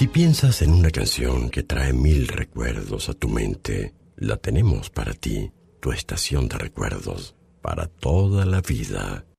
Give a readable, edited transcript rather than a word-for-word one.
Si piensas en una canción que trae 1000 recuerdos a tu mente, la tenemos para ti, tu estación de recuerdos, para toda la vida.